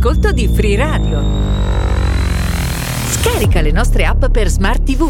d'ascolto di Free Radio. Scarica le nostre app per Smart TV.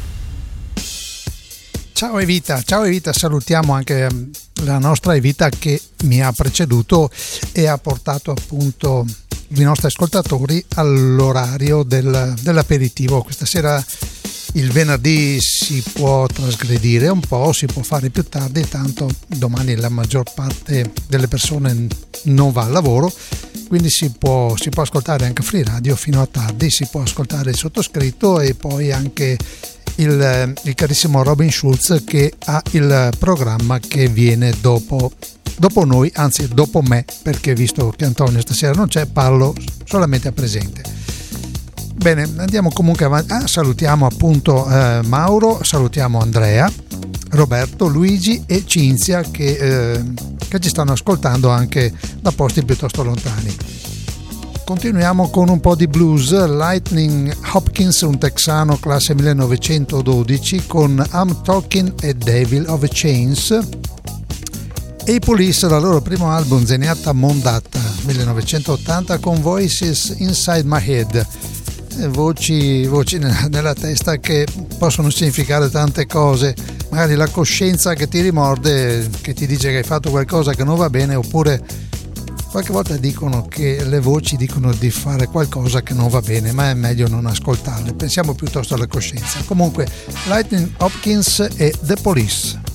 Ciao Evita, salutiamo anche la nostra Evita che mi ha preceduto e ha portato appunto i nostri ascoltatori all'orario dell'aperitivo. Questa sera il venerdì si può trasgredire un po', si può fare più tardi, tanto domani la maggior parte delle persone non va al lavoro, quindi si può ascoltare anche Free Radio fino a tardi, si può ascoltare il sottoscritto e poi anche il carissimo Robin Schulz che ha il programma che viene dopo noi, anzi dopo me, perché visto che Antonio stasera non c'è, parlo solamente a presente. Bene, andiamo comunque avanti. Salutiamo appunto Mauro, salutiamo Andrea, Roberto, Luigi e Cinzia che ci stanno ascoltando anche da posti piuttosto lontani. Continuiamo con un po' di blues. Lightning Hopkins, un texano classe 1912 con I'm Talking a Devil of Chains, e i Police dal loro primo album Zenyatta Mondatta 1980 con Voices Inside My Head, voci nella testa che possono significare tante cose, magari la coscienza che ti rimorde, che ti dice che hai fatto qualcosa che non va bene, oppure qualche volta dicono che le voci dicono di fare qualcosa che non va bene, ma è meglio non ascoltarle, pensiamo piuttosto alla coscienza. Comunque Lightning Hopkins e The Police.